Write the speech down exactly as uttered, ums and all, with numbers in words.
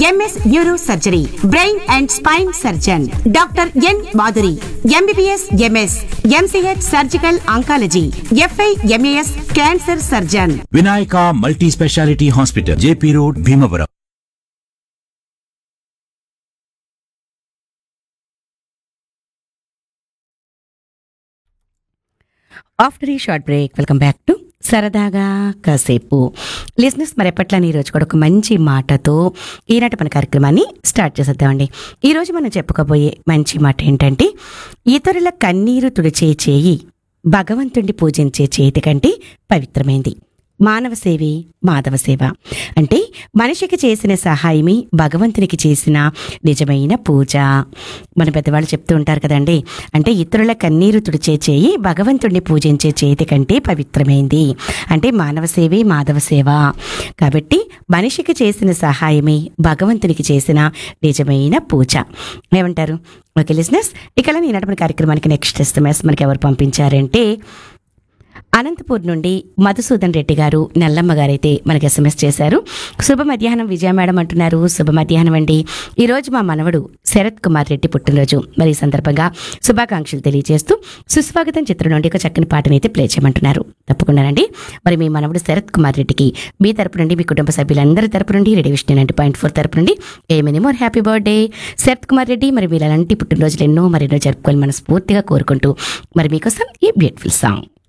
MS neuro surgery, brain and spine surgeon doctor N Madhuri, MBBS MS MCh surgical oncology, f i MAS cancer surgeon. Vinayaka multi speciality hospital, JP road, Bhimavaram. After ఈ short break welcome back to సరదాగా కాసేపు. లిజినెస్ మరి ఎప్పట్లని ఈరోజు కూడా ఒక మంచి మాటతో ఈనాటి మన కార్యక్రమాన్ని స్టార్ట్ చేసేద్దామండి. ఈరోజు మనం చెప్పుకోబోయే మంచి మాట ఏంటంటే, ఇతరుల కన్నీరు తుడిచే చేయి భగవంతుడిని పూజించే చేతి కంటే పవిత్రమైంది. మానవ సేవే మాధవ సేవ. అంటే మనిషికి చేసిన సహాయమే భగవంతునికి చేసిన నిజమైన పూజ. మన పెద్దవాళ్ళు చెప్తూ ఉంటారు కదండి, అంటే ఇతరుల కన్నీరు తుడిచే చేయి భగవంతుడిని పూజించే చేతి కంటే పవిత్రమైంది. అంటే మానవ సేవే మాధవ సేవ. కాబట్టి మనిషికి చేసిన సహాయమే భగవంతునికి చేసిన నిజమైన పూజ. ఏమంటారు? ఓకే లిజినెస్, ఇక్కడ ఈనాటి మన కార్యక్రమానికి నెక్స్ట్ ఎస్ఎంఎస్ మనకి ఎవరు పంపించారంటే, అనంతపూర్ నుండి మధుసూదన్ రెడ్డి గారు, నల్లమ్మ గారైతే మనకి ఎస్ఎంఎస్ చేశారు. శుభ మధ్యాహ్నం విజయ మేడం అంటున్నారు. శుభ మధ్యాహ్నం అండి. ఈరోజు మా మనవడు శరత్ కుమార్ రెడ్డి పుట్టినరోజు. మరి ఈ సందర్భంగా శుభాకాంక్షలు తెలియజేస్తూ సుస్వాగతం చిత్రం నుండి ఒక చక్కని పాటని అయితే ప్లే చేయమంటున్నారు. తప్పకుండానండి. మరి మీ మనవడు శరత్ కుమార్ రెడ్డికి మీ తరపు నుండి, మీ కుటుంబ సభ్యులందరి తరపు నుండి, రేడియో విషయం నైంటీ పాయింట్ ఫోర్ తరపు నుండి ఏమని more happy birthday Sarath Kumar Reddy. మరి మీరు అలాంటి పుట్టినరోజులు ఎన్నో మరెన్నో జరుపుకోవాలి మనస్ఫూర్తిగా కోరుకుంటూ మరి మీకోసం ఈ బ్యూటిఫుల్ సాంగ్.